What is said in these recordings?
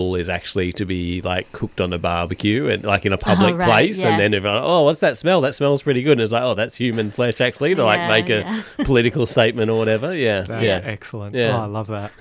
is actually to be like cooked on a barbecue and like in a public place, yeah. and then everyone, oh, what's that smell? That smells pretty good. And it's like, oh, that's human flesh actually, to like make a political statement or whatever. Yeah, that's excellent. Yeah. Oh, I love that.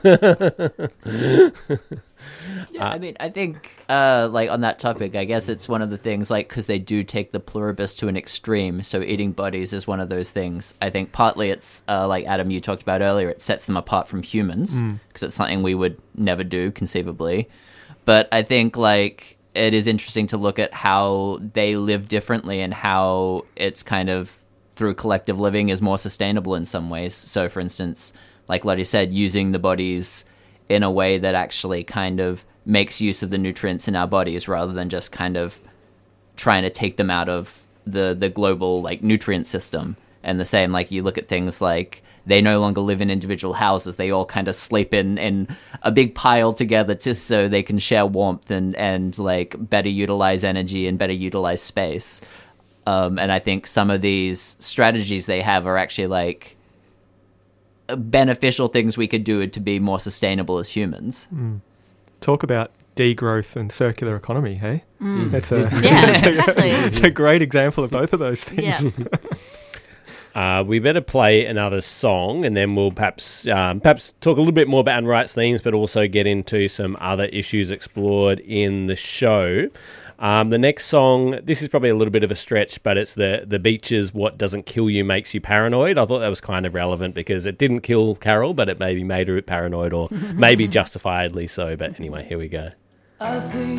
I mean, I think, like, on that topic, I guess it's one of the things, like, because they do take the pluribus to an extreme, so eating bodies is one of those things. I think partly it's, like Adam, you talked about earlier, it sets them apart from humans, because it's something we would never do, conceivably. But I think, like, it is interesting to look at how they live differently and how it's kind of, through collective living, is more sustainable in some ways. So, for instance, like Lottie said, using the bodies in a way that actually kind of makes use of the nutrients in our bodies rather than just kind of trying to take them out of the global like nutrient system. And the same, like you look at things like they no longer live in individual houses. They all kind of sleep in a big pile together just so they can share warmth and like better utilize energy and better utilize space. And I think some of these strategies they have are actually like beneficial things we could do to be more sustainable as humans. Talk about degrowth and circular economy, hey? It's exactly. It's a great example of both of those things. Yeah. We better play another song, and then we'll perhaps talk a little bit more about rights themes, but also get into some other issues explored in the show. The next song, this is probably a little bit of a stretch, but it's the Beaches' What Doesn't Kill You Makes You Paranoid. I thought that was kind of relevant because it didn't kill Carol, but it maybe made her paranoid, or maybe justifiably so. But anyway, here we go. I think